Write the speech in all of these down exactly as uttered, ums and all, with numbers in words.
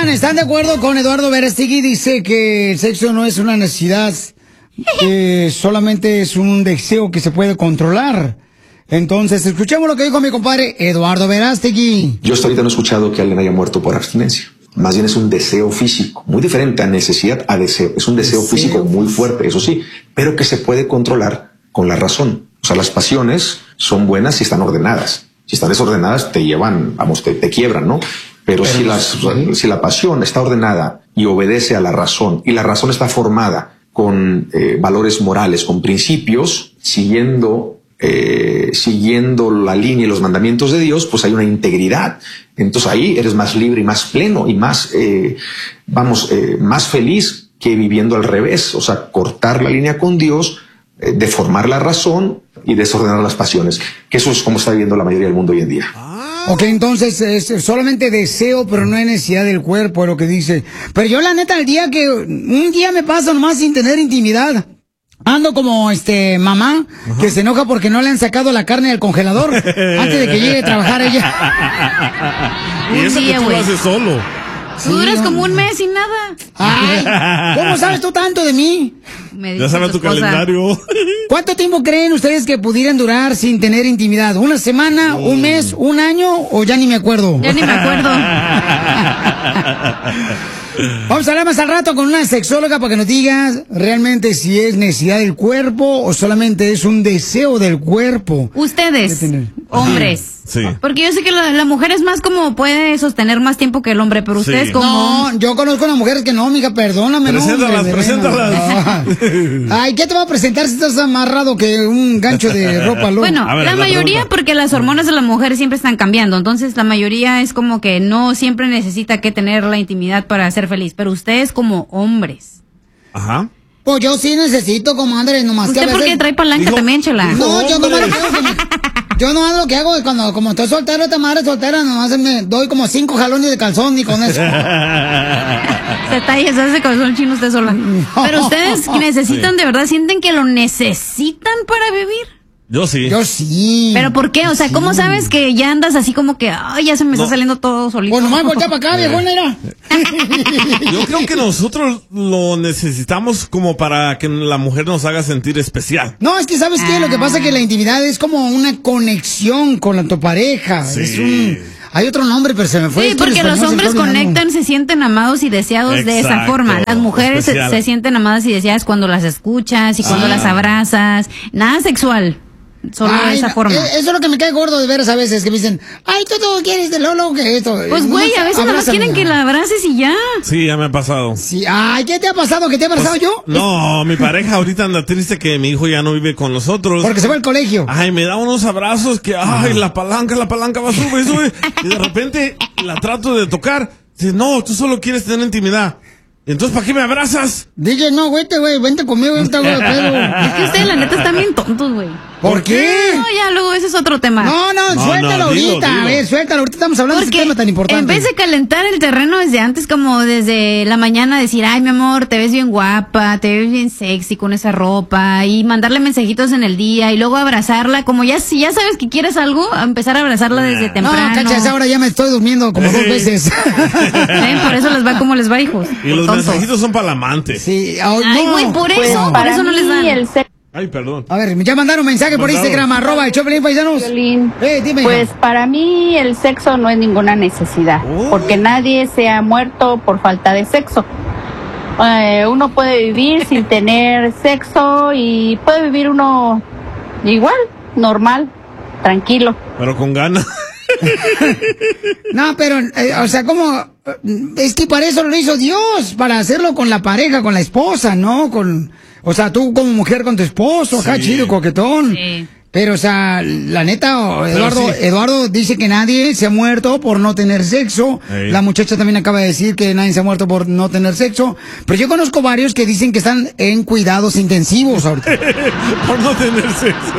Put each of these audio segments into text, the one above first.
¿están de acuerdo con Eduardo Verástegui? Dice que el sexo no es una necesidad, que solamente es un deseo que se puede controlar. Entonces, escuchemos lo que dijo mi compadre Eduardo Verástegui. Yo hasta ahorita no he escuchado que alguien haya muerto por abstinencia. Más bien es un deseo físico, muy diferente a necesidad a deseo. Es un deseo, deseo físico muy fuerte, eso sí, pero que se puede controlar con la razón. O sea, las pasiones son buenas si están ordenadas. Si están desordenadas, te llevan, vamos, te, te quiebran, ¿no? Pero, pero si, las, si la pasión está ordenada y obedece a la razón, y la razón está formada con eh, valores morales, con principios, siguiendo... Eh, siguiendo la línea y los mandamientos de Dios, pues hay una integridad. Entonces ahí eres más libre y más pleno y más, eh, vamos, eh, más feliz que viviendo al revés. O sea, cortar la línea con Dios, eh, deformar la razón y desordenar las pasiones. Que eso es como está viviendo la mayoría del mundo hoy en día. Ok, entonces es solamente deseo, pero no hay necesidad del cuerpo, es lo que dice. Pero yo la neta, el día que un día me paso nomás sin tener intimidad, ando como este mamá, ajá, que se enoja porque no le han sacado la carne del congelador antes de que llegue a trabajar ella. Y eso que tú lo haces solo. Tú duras sí, como un mes sin nada. Ay, ¿cómo sabes tú tanto de mí? Me ya sabes tu, tu calendario. ¿Cuánto tiempo creen ustedes que pudieran durar sin tener intimidad? ¿Una semana, no. un mes, un año o ya ni me acuerdo? Ya ni me acuerdo. Vamos a hablar más al rato con una sexóloga para que nos diga realmente si es necesidad del cuerpo o solamente es un deseo del cuerpo. Ustedes, hombres. Sí. Porque yo sé que la, la mujer es más como puede sostener más tiempo que el hombre, pero ustedes sí. como... No, yo conozco a las mujeres que no, mija, perdóname. Preséntalas, no, preséntalas. No. Ay, ¿qué te va a presentar si estás amarrado que un gancho de ropa? Loco? Bueno, ver, la, la mayoría pregunta. Porque las hormonas de la mujer siempre están cambiando, entonces la mayoría es como que no siempre necesita que tener la intimidad para ser feliz, pero ustedes como hombres. Ajá. Pues yo sí necesito, comadre, nomás ¿Usted que a veces... por qué trae palanca Dijo, también, chela? No, yo nomás lo que hago, como... Yo nomás lo que hago es cuando como estoy soltero, esta madre soltera, nomás me doy como cinco jalones de calzón y con eso. Se talla, se hace calzón chino usted sola. No. Pero ustedes necesitan, sí. de verdad, sienten que lo necesitan para vivir. Yo sí. Yo sí. ¿Pero por qué? O sea, ¿cómo sí. sabes que ya andas así como que, ay, ya se me no. está saliendo todo solito? Pues nomás voltea para acá, viejona, mira. Yo creo que nosotros lo necesitamos como para que la mujer nos haga sentir especial. No, es que ¿sabes qué? Ah. Lo que pasa es que la intimidad es como una conexión con la, tu pareja. Sí. Es un... Hay otro nombre, pero se me fue. Sí, porque los hombres conectan, se sienten amados y deseados Exacto. de esa forma. Las mujeres se, se sienten amadas y deseadas cuando las escuchas y cuando ah. las abrazas. Nada sexual. Solo ay, de esa forma. Eso es lo que me cae gordo de veras a veces, que me dicen, ay, tú todo quieres de Lolo, que esto. Pues güey, a veces nada más quieren que la abraces y ya. Sí, ya me ha pasado. Sí, ay, ¿qué te ha pasado? ¿Qué te ha pasado pues, yo? No, mi pareja ahorita anda triste que mi hijo ya no vive con nosotros. Porque se va al colegio. Ay, me da unos abrazos que, ay, la palanca, la palanca va, sube, sube. Y de repente la trato de tocar. Dice, no, tú solo quieres tener intimidad. Entonces, ¿para qué me abrazas? Dije, no, vete, güey, vente conmigo, vente, güey, pedo. Es que ustedes, la neta, están bien tontos, güey. ¿Por qué? No, ya, luego ese es otro tema. No, no, no suéltalo no, ahorita, dilo, dilo. A ver, suéltalo, ahorita estamos hablando Porque de ese tema tan importante. En vez de calentar el terreno desde antes, como desde la mañana, decir, ay, mi amor, te ves bien guapa, te ves bien sexy con esa ropa, y mandarle mensajitos en el día, y luego abrazarla, como ya, si ya sabes que quieres algo, empezar a abrazarla desde temprano. No, cachas, ahora ya me estoy durmiendo como dos veces. ¿Ven? Por eso les va como les va, hijos. Y los tontos. Mensajitos son para la amante. Sí, oh, ay, güey, no. por eso, pues, por eso no les dan. El Ay, perdón. A ver, ya mandaron mensaje por Instagram, arroba el Choplin Paisanos. Eh, dime. Pues para mí el sexo no es ninguna necesidad, oh. porque nadie se ha muerto por falta de sexo. Eh, uno puede vivir sin tener sexo y puede vivir uno igual, normal, tranquilo. Pero con ganas. No, pero, eh, o sea, como, es que para eso lo hizo Dios, para hacerlo con la pareja, con la esposa, ¿no? Con, o sea, tú como mujer con tu esposo, acá sí. chido, coquetón. Sí. Pero, o sea, la neta, Eduardo, sí. Eduardo dice que nadie se ha muerto por no tener sexo. Ey. La muchacha también acaba de decir que nadie se ha muerto por no tener sexo. Pero yo conozco varios que dicen que están en cuidados intensivos ahorita. Por no tener sexo.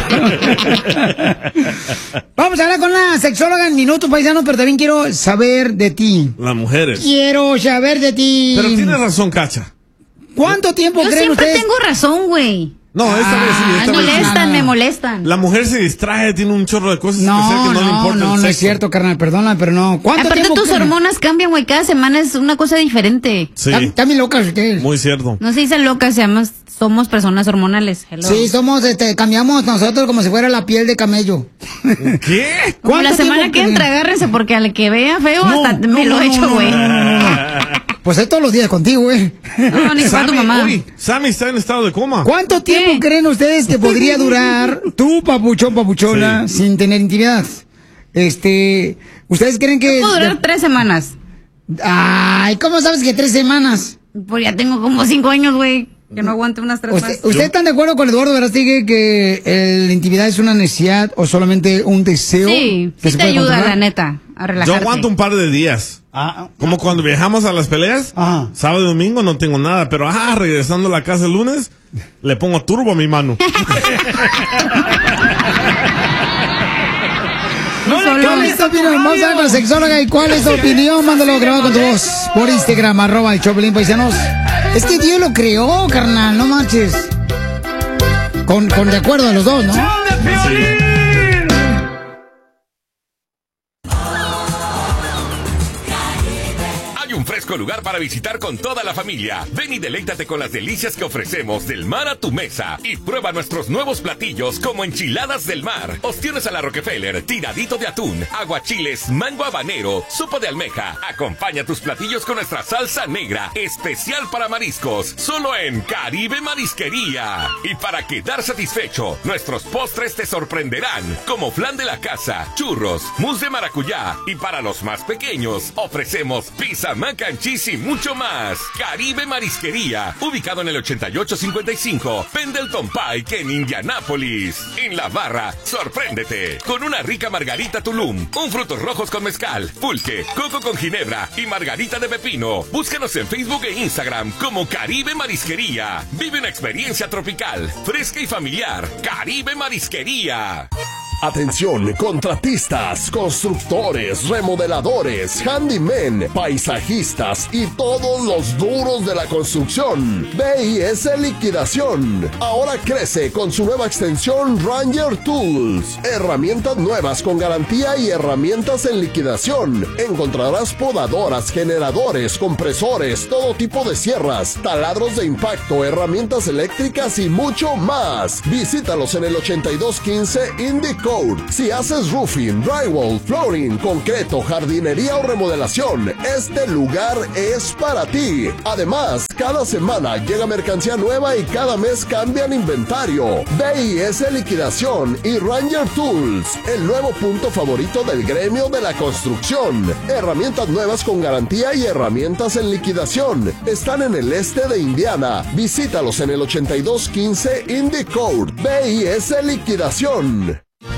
Vamos a hablar con la sexóloga en minutos, paisanos, pero también quiero saber de ti. Las mujeres. Quiero saber de ti. Pero tienes razón, Cacha. ¿Cuánto tiempo yo creen siempre ustedes? tengo razón, güey. No, esta vez sí. Esta me vez molestan, sí. me molestan. La mujer se distrae, tiene un chorro de cosas no, que, hacer que no, no le importa No, el no, sexo. no es cierto, carnal, perdona, pero no. ¿Cuánto Aparte tiempo tus que... hormonas cambian, güey, cada semana es una cosa diferente. Sí. Está bien locas ustedes. Muy cierto. No se dice locas, se llama, somos personas hormonales. Hello. Sí, somos, este, cambiamos nosotros como si fuera la piel de camello. ¿Qué? Como la semana tiempo que entra, agárrense, porque al que vea feo No, hasta no, me lo no, he hecho, no, güey. no, no, no, no. Pues es todos los días contigo, güey. No, ni para tu Sammy, mamá. uy, Sammy está en estado de coma. ¿Cuánto tiempo ¿Qué? creen ustedes que podría durar tu papuchón, papuchona, Sí. sin tener intimidad? Este, ¿ustedes creen que...? Puedo durar tres semanas. Ay, ¿cómo sabes que tres semanas? Pues ya tengo como cinco años, güey, que no aguante unas tres ¿Usted, más. ¿Ustedes están de acuerdo con Eduardo Verástegui que el- la intimidad es una necesidad o solamente un deseo? Sí, que sí se te puede ayuda, controlar? la neta, a Yo relajarte. aguanto un par de días. Ah, Como cuando viajamos a las peleas, Ajá. sábado y domingo no tengo nada, pero ah, regresando a la casa el lunes, le pongo turbo a mi mano. ¿Cuál es tu opinión? Vamos a ver con la sexóloga. ¿Y cuál es tu opinión? Mándalo grabado con tu voz por Instagram, arroba el Choplin Paisanos. Es que Dios lo creó, carnal, no manches. Con, con de acuerdo de los dos, ¿no? Hay un fresco lugar para visitar con toda la familia. Ven y deleítate con las delicias que ofrecemos del mar a tu mesa. Y prueba nuestros nuevos platillos como enchiladas del mar, ostiones a la Rockefeller, tiradito de atún, aguachiles, mango habanero, sopa de almeja. Acompaña tus platillos con nuestra salsa negra, especial para mariscos, solo en Caribe Marisquería. Y para quedar satisfecho, nuestros postres te sorprenderán, como flan de la casa, churros, mousse de maracuyá. Y para los más pequeños, ofrecemos pizza, mac and cheese y mucho más. Caribe Marisquería, ubicado en el ochenta y ocho cincuenta y cinco Pendleton Pike en Indianápolis. En la barra, sorpréndete con una rica margarita Tulum, un frutos rojos con mezcal, pulque, coco con ginebra y margarita de pepino. Búscanos en Facebook e Instagram como Caribe Marisquería. Vive una experiencia tropical, fresca y familiar. Caribe Marisquería. Atención, contratistas, constructores, remodeladores, handymen, paisajistas y todos los duros de la construcción. B I S Liquidación. Ahora crece con su nueva extensión Ranger Tools. Herramientas nuevas con garantía y herramientas en liquidación. Encontrarás podadoras, generadores, compresores, todo tipo de sierras, taladros de impacto, herramientas eléctricas y mucho más. Visítalos en el ochenta y dos quince Indy Code. Si haces roofing, drywall, flooring, concreto, jardinería o remodelación, este lugar es para ti. Además, cada semana llega mercancía nueva y cada mes cambian inventario. B I S Liquidación y Ranger Tools, el nuevo punto favorito del gremio de la construcción. Herramientas nuevas con garantía y herramientas en liquidación. Están en el este de Indiana. Visítalos en el ochenta y dos quince Indy Code. B I S Liquidación.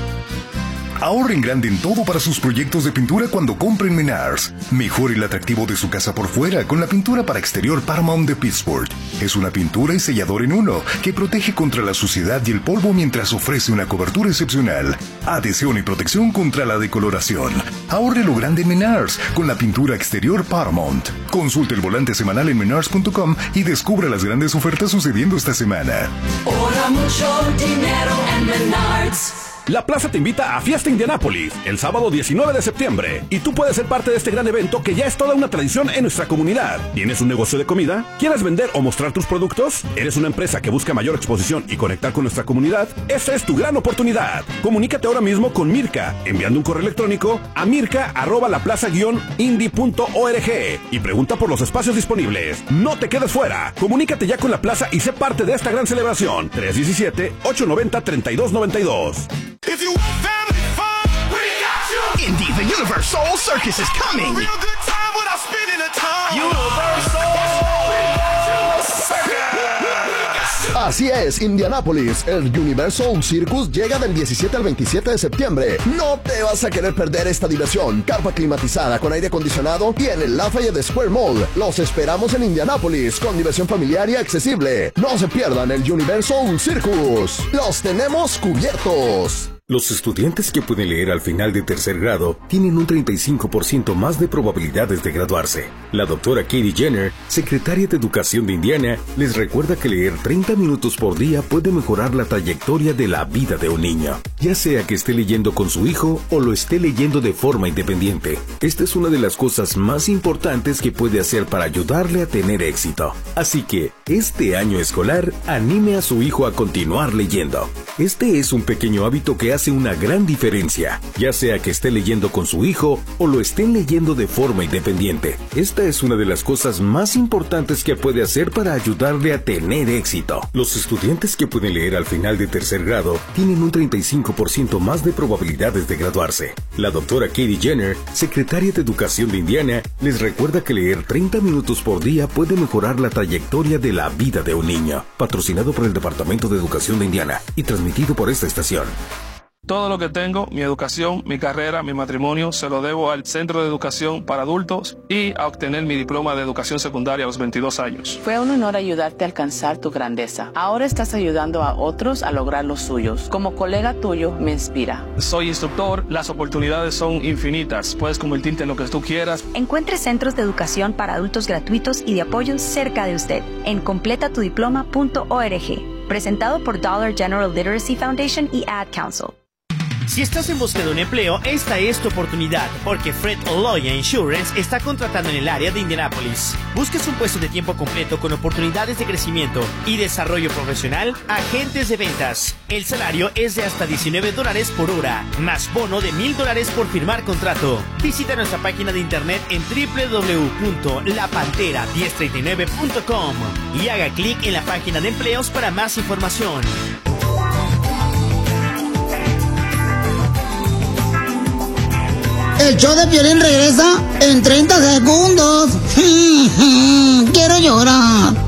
Ahorren grande en todo para sus proyectos de pintura cuando compren Menards. Mejore el atractivo de su casa por fuera con la pintura para exterior Paramount de Pittsburgh. Es una pintura y sellador en uno que protege contra la suciedad y el polvo mientras ofrece una cobertura excepcional. Adhesión y protección contra la decoloración. Ahorre lo grande en Menards con la pintura exterior Paramount. Consulte el volante semanal en menards punto com y descubra las grandes ofertas sucediendo esta semana. Ahorra mucho dinero en Menards. La Plaza te invita a Fiesta Indianápolis el sábado diecinueve de septiembre y tú puedes ser parte de este gran evento que ya es toda una tradición en nuestra comunidad. ¿Tienes un negocio de comida? ¿Quieres vender o mostrar tus productos? ¿Eres una empresa que busca mayor exposición y conectar con nuestra comunidad? Esa es tu gran oportunidad. Comunícate ahora mismo con Mirka enviando un correo electrónico a mirka arroba laplaza guion indie punto org y pregunta por los espacios disponibles. No te quedes fuera. Comunícate ya con la Plaza y sé parte de esta gran celebración. tres uno siete, ocho nueve cero, tres dos nueve dos. If you want family fun, we got you. Indy, the Universal Circus is coming. Real good time without spending the time. Universal Circus. Así es, Indianápolis, el Universal Circus llega del diecisiete al veintisiete de septiembre. No te vas a querer perder esta diversión. Carpa climatizada con aire acondicionado y en el Lafayette Square Mall. Los esperamos en Indianápolis con diversión familiar y accesible. No se pierdan el Universal Circus. Los tenemos cubiertos. Los estudiantes que pueden leer al final de tercer grado tienen un treinta y cinco por ciento más de probabilidades de graduarse. La doctora Katie Jenner, secretaria de Educación de Indiana, les recuerda que leer treinta minutos por día puede mejorar la trayectoria de la vida de un niño, ya sea que esté leyendo con su hijo o lo esté leyendo de forma independiente. Esta es una de las cosas más importantes que puede hacer para ayudarle a tener éxito. Así que, este año escolar, anime a su hijo a continuar leyendo. Este es un pequeño hábito que hace una gran diferencia, ya sea que esté leyendo con su hijo o lo estén leyendo de forma independiente. Esta es una de las cosas más importantes que puede hacer para ayudarle a tener éxito. Los estudiantes que pueden leer al final de tercer grado tienen un treinta y cinco por ciento más de probabilidades de graduarse. La doctora Katie Jenner, secretaria de Educación de Indiana, les recuerda que leer treinta minutos por día puede mejorar la trayectoria de la vida de un niño. Patrocinado por el Departamento de Educación de Indiana y transmitido por esta estación. Todo lo que tengo, mi educación, mi carrera, mi matrimonio, se lo debo al Centro de Educación para Adultos y a obtener mi diploma de educación secundaria a los veintidós años. Fue un honor ayudarte a alcanzar tu grandeza. Ahora estás ayudando a otros a lograr los suyos. Como colega tuyo, me inspira. Soy instructor, las oportunidades son infinitas. Puedes convertirte en lo que tú quieras. Encuentre centros de educación para adultos gratuitos y de apoyo cerca de usted en completa tu diploma punto org. Presentado por Dollar General Literacy Foundation y Ad Council. Si estás en busca de un empleo, esta es tu oportunidad, porque Fred Oloya Insurance está contratando en el área de Indianápolis. ¿Buscas un puesto de tiempo completo con oportunidades de crecimiento y desarrollo profesional? Agentes de ventas. El salario es de hasta diecinueve dólares por hora, más bono de mil dólares por firmar contrato. Visita nuestra página de internet en doble u doble u doble u punto la pantera diez treinta y nueve punto com y haga clic en la página de empleos para más información. El show de Piolín regresa en treinta segundos. Quiero llorar.